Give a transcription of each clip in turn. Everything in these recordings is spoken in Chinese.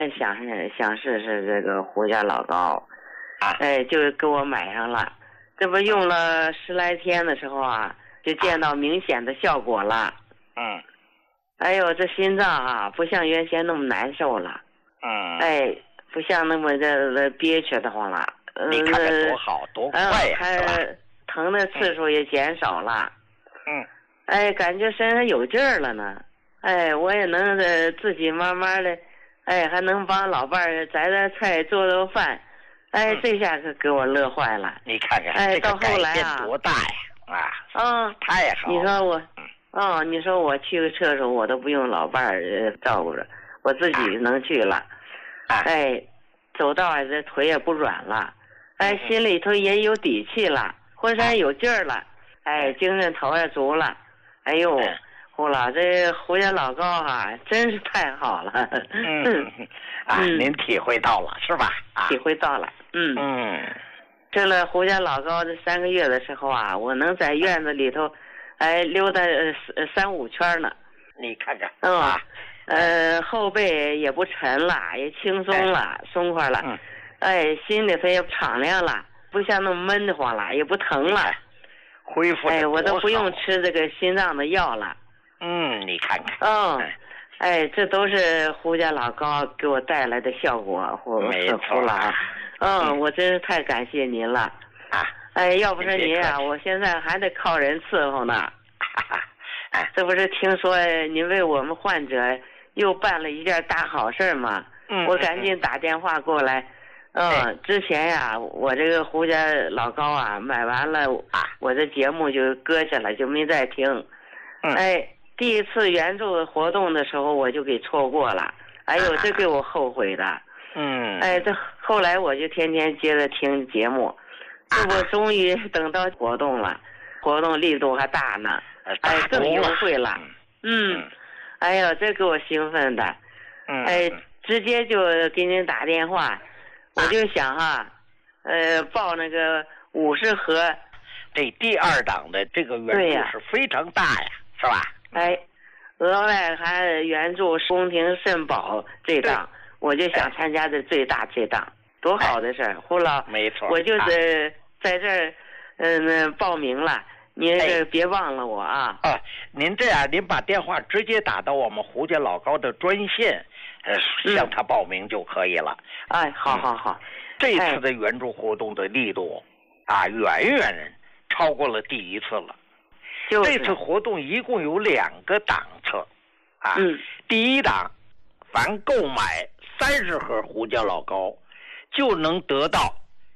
想试试这个胡家老高，就给我买上了。这不用了10来天的时候啊，就见到明显的效果了。哎呦，这心脏啊，不像原先那么难受了。不像那么的憋屈的慌了。 你看看多好，多快呀，是吧？ 疼的次数也减少了。感觉身上有劲儿了呢。我也能自己慢慢的，还能帮老伴儿摘菜、做饭。这下可给我乐坏了。 你看看， 到后来啊， 多大呀！太好了。 你说我去个厕所，我都不用老伴儿照顾着，我自己能去了。走道这腿也不软了，心里头也有底气了，浑身有劲儿了，精神头也足了。哎呦，胡老这胡家老高啊，真是太好了。 您体会到了是吧？ 体会到了。吃了胡家老高这3个月的时候啊，我能在院子里头，溜达3、5圈呢。 你看看。 后背也不沉了，也轻松了，松快了。心里头也敞亮了，不像那么闷得慌了，也不疼了。 恢复。 我都不用吃这个心脏的药了。 你看看。 这都是胡家老高给我带来的效果， 没错了。我真是太感谢您了。要不是您啊，我现在还得靠人伺候呢。这不是听说您为我们患者又办了一件大好事吗？我赶紧打电话过来。之前呀，我这个胡家老高啊，买完了，我这节目就搁下了，就没再听。第一次援助活动的时候，我就给错过了。这给我后悔的。这后来我就天天接着听节目，这我终于等到活动了，活动力度还大呢，更优惠了。这给我兴奋的。直接就给您打电话，我就想报那个50盒。 这第2档的这个援助是非常大呀，是吧？ 额外还援助宫廷肾宝这档，我就想参加这最大这档，多好的事儿！胡老， 没错， 我就是在这儿报名了，您别忘了我啊！ 您这样，您把电话直接打到我们胡家老高的专线，向他报名就可以了。 好。 这次的援助活动的力度远远超过了第一次了。这次活动一共有2个档次。第一档，凡购买30盒胡家老高，就能得到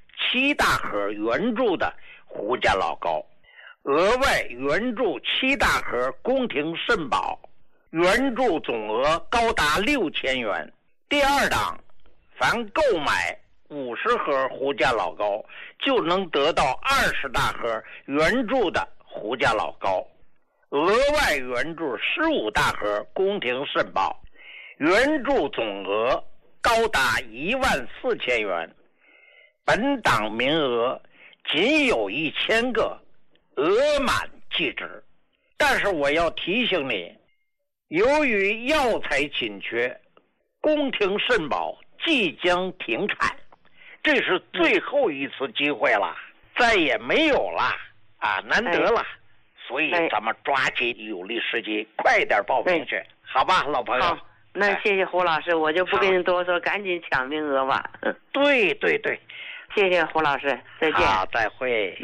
7大盒援助的胡家老高，额外援助7大盒宫廷肾宝，援助总额高达6000元。第2档，凡购买50盒胡家老高，就能得到20大盒援助的胡家老高，额外援助15大盒宫廷肾宝，援助总额高达14000元。本档名额仅有1000个，额满即止。但是我要提醒你，由于药材紧缺，宫廷肾宝即将停产，这是最后一次机会了，再也没有了难得了。所以咱们抓紧有利时机，快点报名去，好吧，老朋友。 好，那谢谢胡老师，我就不跟你多说，赶紧抢名额吧。 对， 谢谢胡老师，再见。 好，再会。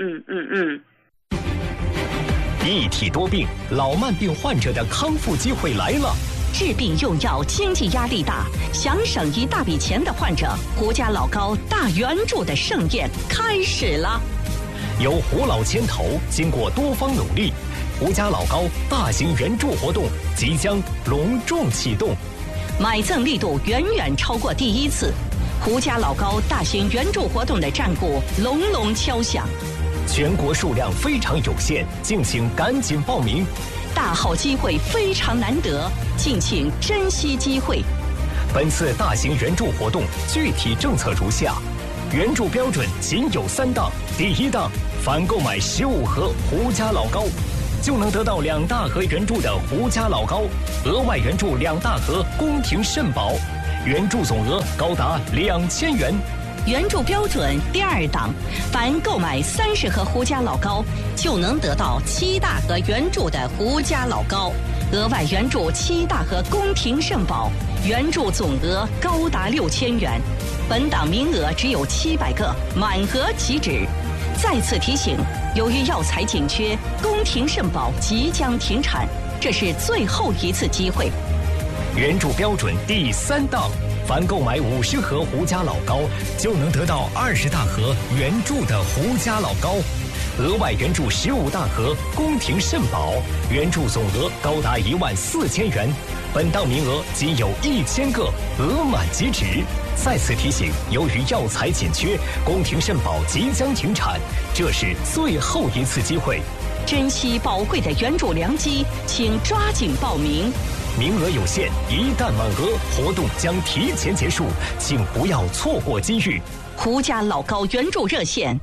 一体多病，老慢病患者的康复机会来了。 治病用药经济压力大，想省一大笔钱的患者，胡家老高大援助的盛宴开始了。 由胡老牵头，经过多方努力，胡家老高大型援助活动即将隆重启动， 买赠力度远远超过第一次，胡家老高大型援助活动的战鼓隆隆敲响。 全国数量非常有限，敬请赶紧报名。 大好机会非常难得，敬请珍惜机会。 本次大型援助活动具体政策如下：援助标准仅有3档。第1档，凡购买15盒胡家老高，就能得到2大盒援助的胡家老高，额外援助2大盒宫廷肾宝， 援助总额高达2000元。 援助标准第2档，凡购买30盒胡家老高，就能得到7大盒援助的胡家老高，额外援助7大盒宫廷圣宝，援助总额高达6000元。本档名额只有700个，满额即止。再次提醒，由于药材紧缺，宫廷圣宝即将停产，这是最后一次机会。 援助标准第3档，凡购买50盒胡家老高，就能得到20大盒援助的胡家老高，额外援助15大盒宫廷圣宝，援助总额高达14000元。本档名额仅有1000个，额满即止。再次提醒，由于药材紧缺，宫廷圣宝即将停产，这是最后一次机会。 珍惜宝贵的援助良机，请抓紧报名。 名额有限，一旦满额，活动将提前结束，请不要错过机遇。 胡家老高援助热线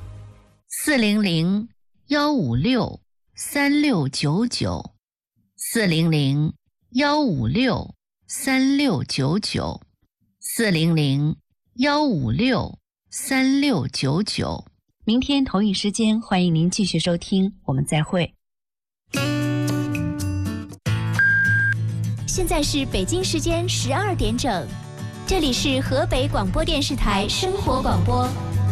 400-156-3699，400-156-3699。明天同一时间，欢迎您继续收听，我们再会。 现在是北京时间12点整，这里是河北广播电视台生活广播。